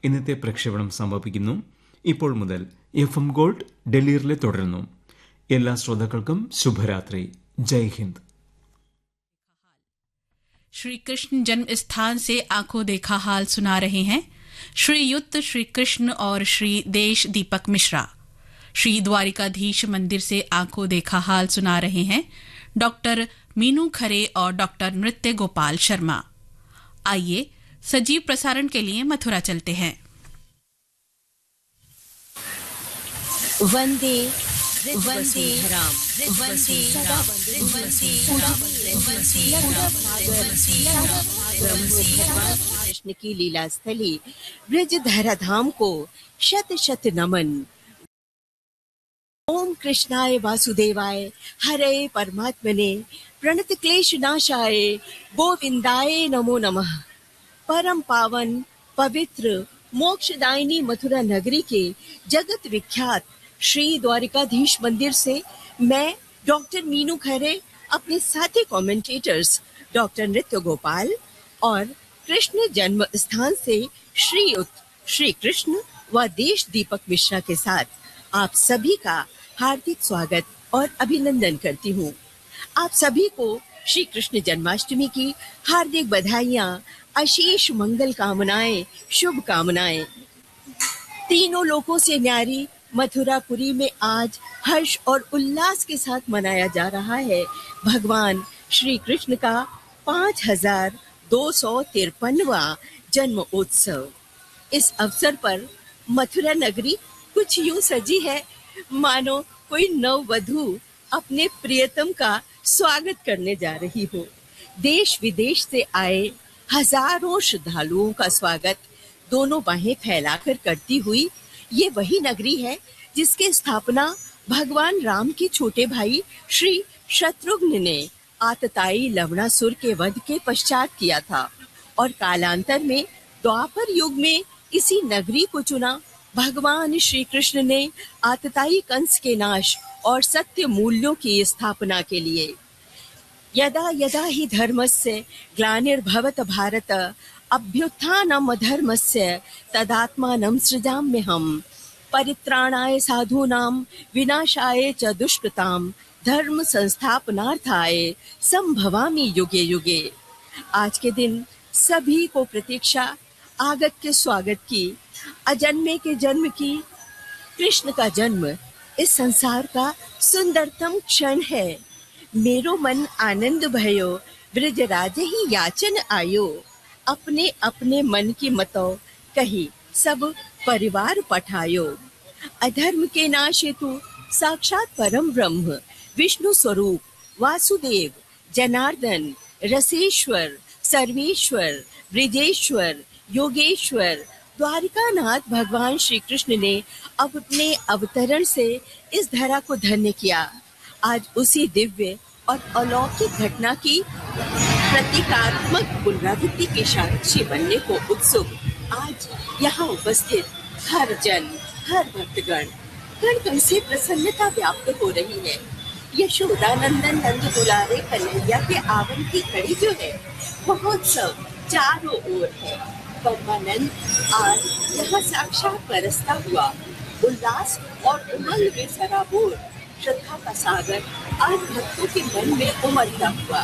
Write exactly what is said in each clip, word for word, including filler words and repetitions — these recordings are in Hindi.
ഇന്നത്തെ പ്രക്ഷേപണം സമാപിക്കുന്നു. ഇപ്പോൾ മുതൽ എഫ് എം ഗോൾഡ് ഡൽഹിയിലെ തുടരുന്നു. എല്ലാ ശ്രോതാക്കൾക്കും ശുഭരാത്രി. ജയ് ഹിന്ദ്. श्री कृष्ण जन्म स्थान से आंखों देखा हाल सुना रहे हैं श्रीयुक्त श्री कृष्ण और श्री देश दीपक मिश्रा. श्री द्वारिकाधीश मंदिर से आंखों देखा हाल सुना रहे हैं डॉक्टर मीनू खरे और डॉक्टर नृत्य गोपाल शर्मा. आइए सजीव प्रसारण के लिए मथुरा चलते हैं. वंदे वंदे राम वंदे कृष्ण की लीला स्थली ब्रज धरा धाम को शत शत नमन. ओम कृष्णाय वासुदेवाय हरे परमात्मने प्रणत क्लेश नाशाय गोविंदाय नमो नमः. परम पावन पवित्र मोक्षदायिनी मथुरा नगरी के जगत विख्यात श्री द्वारिकाधीश मंदिर से मैं डॉक्टर मीनू खरे अपने साथी कमेंटेटर्स डॉक्टर नृत्य गोपाल और कृष्ण जन्म स्थान से श्रीयुक्त श्री कृष्ण व देश दीपक मिश्रा के साथ आप सभी का हार्दिक स्वागत और अभिनंदन करती हूँ. आप सभी को श्री कृष्ण जन्माष्टमी की हार्दिक बधाइयाँ, अशेष मंगल कामनाएं, शुभ कामनाएं. तीनों लोकों से न्यारी मथुरापुरी में आज हर्ष और उल्लास के साथ मनाया जा रहा है भगवान श्री कृष्ण का पाँच हजार दो सौ तिरपनवा जन्म उत्सव. इस अवसर पर मथुरा नगरी कुछ यूं सजी है मानो कोई नववधू अपने प्रियतम का स्वागत करने जा रही हो. देश विदेश से आए हजारों श्रद्धालुओं का स्वागत दोनों बाहें फैलाकर करती हुई ये वही नगरी है जिसकी स्थापना भगवान राम के छोटे भाई श्री शत्रुघ्न ने आतताई लवणासुर के वध के पश्चात किया था और कालांतर में द्वापर युग में इसी नगरी को चुना. भगवान श्री कृष्ण ने आतताई कंस के नाश और सत्य मूल्यों की स्थापना के लिए. यदा यदा हि धर्मस्य ग्लानिर्भवत भारत अभ्युत्थानम् अधर्मस्य तदात्मानं सृजाम्यहम्. परित्राणाय साधूनां विनाशाय च दुष्कृतां धर्म संस्थापनार्थाय संभवामि युगे युगे. आज के दिन सभी को प्रतीक्षा आगत के स्वागत की, अजन्मे के जन्म की. कृष्ण का जन्म इस संसार का सुंदरतम क्षण है. मेरो मन आनंद भयो ब्रजराज ही याचन आयो. अपने अपने मन की मतों कही सब परिवार पठायो. अधर्म के नाश हेतु साक्षात परम ब्रह्म विष्णु स्वरूप वासुदेव जनार्दन रसेश्वर सर्वेश्वर ब्रिजेश्वर योगेश्वर द्वारिकानाथ भगवान श्री कृष्ण ने अपने अवतरण से इस धरा को धन्य किया. आज उसी दिव्य और अलौकिक घटना की प्रतीकात्मक पुनरावृत्ति के साक्षी बनने को उत्सुक आज यहाँ उपस्थित हर जन हर भक्तगण कण कण से प्रसन्नता व्याप्त हो रही है. यशोदानंदन नंद दुलारे कन्हैया के आवन की घड़ी जो है महोत्सव चारों ओर है. परमानंद आज यहाँ साक्षात बरसता हुआ उल्लास और उमंग में सराबोर श्रद्धा का सागर आज भक्तों के मन में उमड़ता हुआ.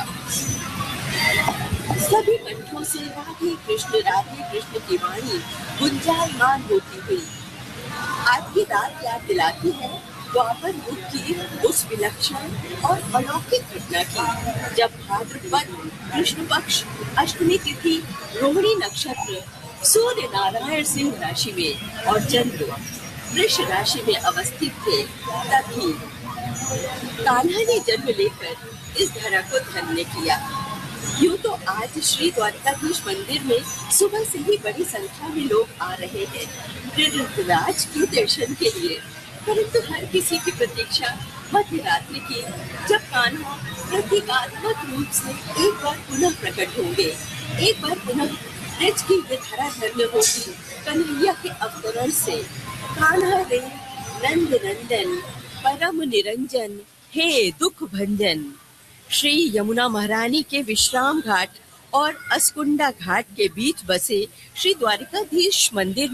सभी कंठों से राधे कृष्ण राधे कृष्ण की वाणी गुंजायमान होती हुई आज की रात याद दिलाती है द्वापर युग की उस विलक्षण और अलौकिक घटना की जब भाद्रपद कृष्ण पक्ष अष्टमी तिथि रोहिणी नक्षत्र सूर्य नारायण सिंह राशि में और चंद्र वृष राशि में अवस्थित थे. तभी कान्हा ने जन्म लेकर इस धरा को धन्य किया. यूं तो आज श्री द्वारिकाधीश मंदिर में सुबह से ही बड़ी संख्या में लोग आ रहे हैं प्रयागराज के दर्शन के लिए, परंतु हर किसी की प्रतीक्षा मध्य रात्रि की जब कान्हा प्रतीकात्मक रूप से एक बार पुनः प्रकट होंगे, एक बार पुनः ब्रज की धरा धन्य होगी कन्हैया के अवतरण से. कान्हा रे नंद नंदन परम निरंजन हे दुख भंजन. श्री यमुना महारानी के विश्राम घाट और अस्कुंडा घाट के बीच बसे श्री द्वारिकाधीश मंदिर